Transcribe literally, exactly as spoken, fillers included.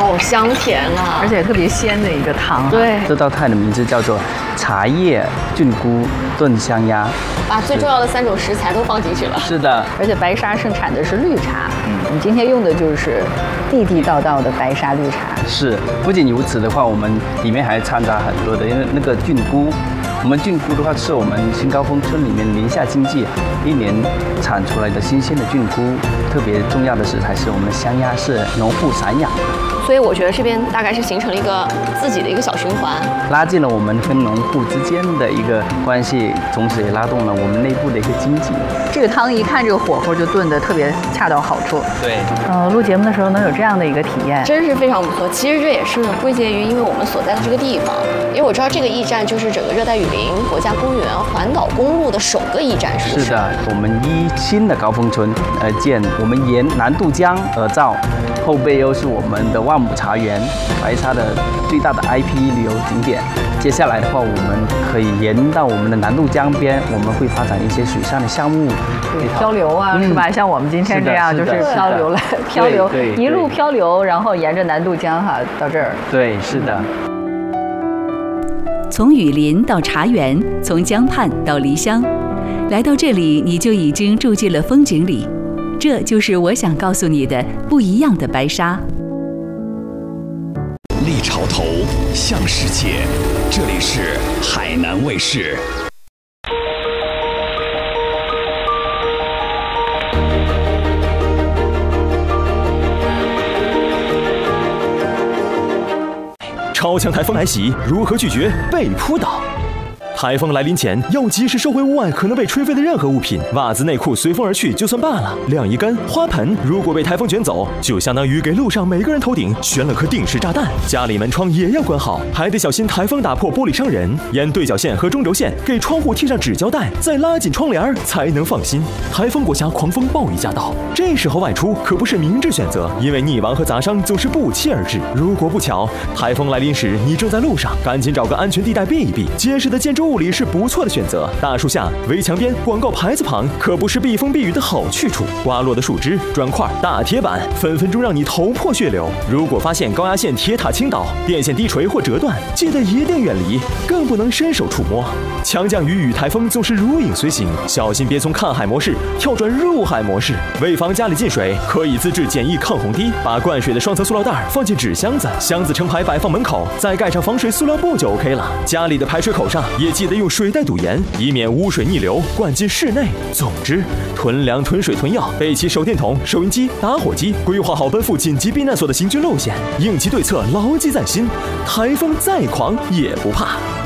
好香甜啊， 而且特别鲜的一个汤、啊。 对， 这道菜的名字叫做茶叶菌菇炖香鸭， 把最重要的三种食材都放进去了。 是的， 而且白沙盛产的是绿茶，嗯，你今天用的就是地地道道的白沙绿茶。 是，不仅如此的话，我们里面还掺杂很多的，因为那个菌菇。我们菌菇的话，是我们新高峰村里面宁夏经济一年产出来的新鲜的菌菇。特别重要的食材是我们的香鸭，是农户散养。 所以我觉得这边大概是形成了一个自己的一个小循环， 拉近了我们跟农户之间的一个关系，同时也拉动了我们内部的一个经济。 这个汤一看这个火候就炖得特别恰到好处。 对， 呃，录节目的时候能有这样的一个体验， 真是非常不错。其实这也是归结于因为我们所在的这个地方，因为我知道这个驿站就是整个热带雨林国家公园环岛公路的首个驿站，是不是？ 是的，我们依新的高峰村而建，我们沿南渡江而造，后背又是我们的万亩茶园，白沙的最大的 I P 旅游景点。接下来的话，我们可以沿到我们的南渡江边，我们会发展一些水上的项目， 对，漂流啊，嗯、是吧？像我们今天这样，就是漂流来漂流，一路漂流，然后沿着南渡江哈到这儿。 对，是的。 从雨林到茶园，从江畔到梨乡，来到这里，你就已经住进了风景里。这就是我想告诉你的不一样的白沙。 立潮头，向世界，这里是海南卫视。超强台风来袭，如何拒绝被扑倒？台风来临前，要及时收回屋外可能被吹飞的任何物品，袜子、内裤随风而去就算罢了，晾衣杆、花盆如果被台风卷走，就相当于给路上每个人头顶悬了颗定时炸弹。家里门窗也要关好，还得小心台风打破玻璃伤人。沿对角线和中轴线给窗户贴上纸胶带，再拉紧窗帘才能放心。台风裹挟狂风暴雨驾到，这时候外出可不是明智选择，因为溺亡和砸伤总是不期而至。如果不巧台风来临时你正在路上，赶紧找个安全地带避一避。结实的建筑物里是不错的选择，大树下、围墙边、广告牌子旁可不是避风避雨的好去处。刮落的树枝、砖块、大铁板，分分钟让你头破血流。如果发现高压线、铁塔倾倒、电线低垂或折断，记得一定远离，更不能伸手触摸。强降雨与台风总是如影随形，小心别从看海模式跳转入海模式。为防家里进水，可以自制简易抗洪堤，把灌水的双层塑料袋放进纸箱子，箱子成排摆放门口，再盖上防水塑料布就 OK 了。家里的排水口上也记得用水袋堵严，以免污水逆流灌进室内。总之，囤粮、囤水、囤药，备齐手电筒、收音机、打火机，规划好奔赴紧急避难所的行军路线，应急对策牢记在心。台风再狂也不怕。